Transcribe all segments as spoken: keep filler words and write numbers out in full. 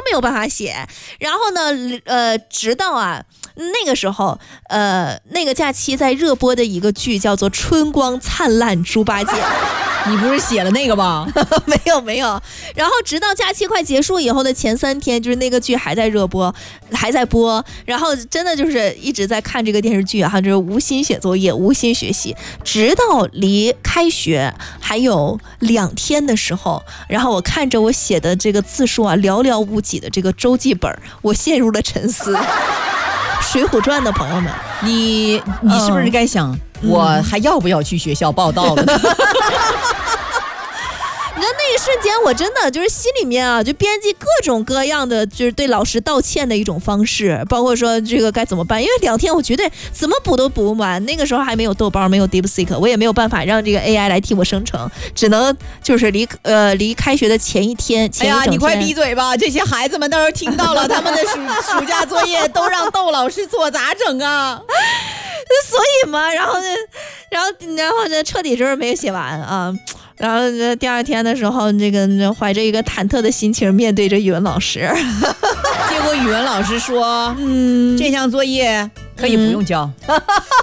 没有办法写。然后呢，呃，直到啊那个时候，呃，那个假期在热播的一个剧叫做《春光灿烂猪八戒》。 你不是写了那个吗？ 没有没有。然后直到假期快结束以后的前三天，就是那个剧还在热播，还在播。然后真的就是一直在看这个电视剧啊，就是无心写作业，无心学习，直到离开学还有两天的时候，然后我看着我写的这个字数啊寥寥无几的这个周记本，我陷入了沉思。水浒传的朋友们， 你你是不是该想、嗯、我还要不要去学校报到了？ 你知道那一瞬间，我真的就是心里面啊，就编辑各种各样的，就是对老师道歉的一种方式，包括说这个该怎么办。因为两天我绝对怎么补都补不完，那个时候还没有豆包，没有 DeepSeek， 我也没有办法让这个 A I 来替我生成，只能就是离呃离开学的前一天，前一整天。 哎呀，你快闭嘴吧！这些孩子们到时候听到了，他们的暑暑假作业都让窦老师做，咋整啊？ 所以嘛，然后呢，然后然后这彻底就是没有写完啊。然后第二天的时候，这个怀着一个忐忑的心情面对着语文老师， 结果语文老师说：“嗯，这项作业可以不用交。嗯”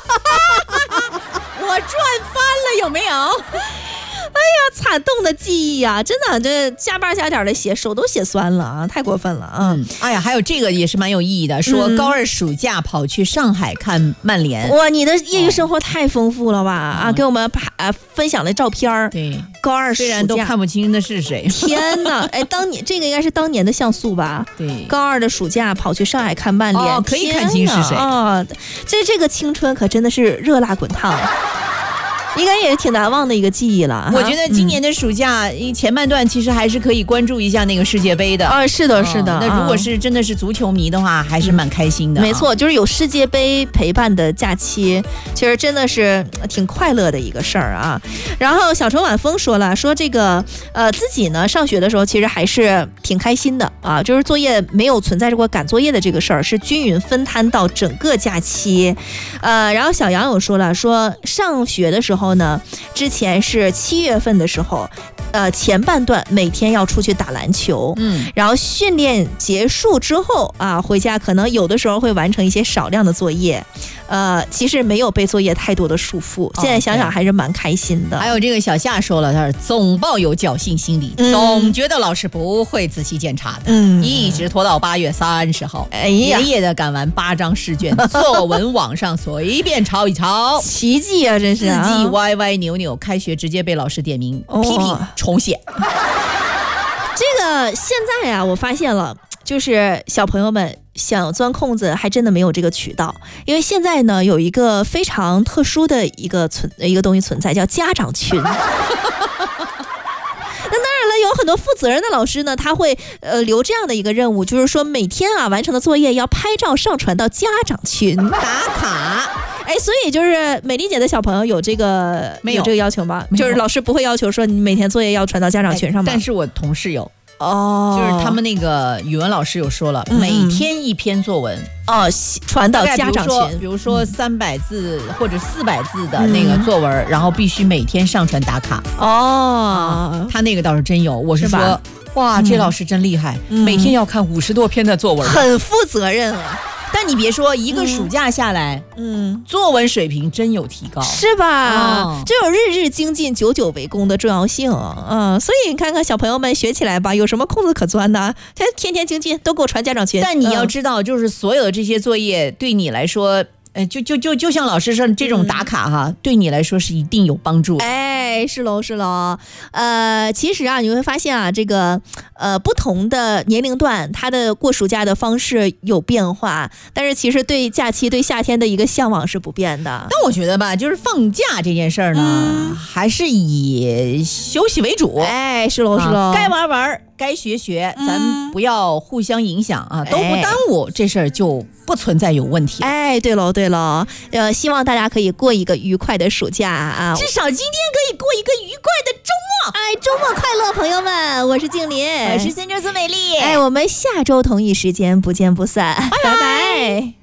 我赚翻了，有没有？ 哎呀，惨痛的记忆啊！真的，这加班加点的写，手都写酸了啊，太过分了啊！ 嗯，哎呀，还有这个也是蛮有意义的，说高二暑假跑去上海看曼联。 哇，你的业余生活太丰富了吧？哦、啊，给我们啊分享的照片。 对， 高二暑假虽然都看不清的是谁。 天哪！哎，当年这个应该是当年的像素吧？ 对， 高二的暑假跑去上海看曼联， 哦、可以看清是谁啊！这这个青春可真的是热辣滚烫。应该也是挺难忘的一个记忆了。 我觉得今年的暑假、嗯、前半段其实还是可以关注一下那个世界杯的啊，是的是的、 哦、那如果是真的是足球迷的话、嗯、还是蛮开心的、啊、 没错，就是有世界杯陪伴的假期，其实真的是挺快乐的一个事儿啊。然后小愁晚风说了，说这个呃自己呢上学的时候其实还是挺开心的啊，就是作业没有存在过赶作业的这个事儿，是均匀分摊到整个假期。呃然后小杨有说了，说上学的时候呢，之前是七月份的时候，呃，前半段每天要出去打篮球，嗯，然后训练结束之后啊，回家可能有的时候会完成一些少量的作业，呃，其实没有被作业太多的束缚，现在想想还是蛮开心的。 还有这个小夏说了，他是总抱有侥幸心理、嗯，总觉得老师不会仔细检查的，嗯，一直拖到八月三十号，哎呀，连夜的赶完八张试卷，作文网上随便抄一抄， 奇迹啊，真是字迹歪歪扭扭，开学直接被老师点名、哦、批评重写。 这个现在啊，我发现了，就是小朋友们想钻空子还真的没有这个渠道，因为现在呢有一个非常特殊的一个存一个东西存在，叫家长群。那当然了，有很多负责任的老师呢，他会呃留这样的一个任务，就是说每天啊完成的作业要拍照上传到家长群打卡。 哎，所以就是美丽姐的小朋友有这个没有这个要求吗？就是老师不会要求说你每天作业要传到家长群上吗？ 哎、但是我同事有。 哦， 就是他们那个语文老师有说了，嗯、每天一篇作文哦，传到家长群， 比如说三百字或者四百字的那个作文、嗯，然后必须每天上传打卡。 哦、 嗯，他那个倒是真有，我是说， 是哇，这老师真厉害、嗯，每天要看五十多篇的作文， 很负责任啊。 但你别说，一个暑假下来，嗯，作文水平真有提高， 是吧？哦、这有日日精进、久久为功的重要性，嗯，所以你看看小朋友们学起来吧，有什么空子可钻的？天天天精进，都给我传家长群。 但你要知道，就是所有的这些作业对你来说。呃，就就就就像老师说这种打卡哈、嗯，对你来说是一定有帮助。 哎，是喽是喽。呃，其实啊，你会发现啊，这个呃不同的年龄段，他的过暑假的方式有变化，但是其实对假期、对夏天的一个向往是不变的。 但我觉得吧，就是放假这件事儿呢、嗯，还是以休息为主。 哎，是喽是喽、啊， 该玩玩。该学学，咱不要互相影响啊，嗯、都不耽误，哎、这事儿就不存在有问题。 哎，对喽对喽，呃，希望大家可以过一个愉快的暑假啊， 至少今天可以过一个愉快的周末。 哎，周末快乐，朋友们！我是静林， 我是孙周苏美丽。 哎，我们下周同一时间不见不散，拜拜。拜拜。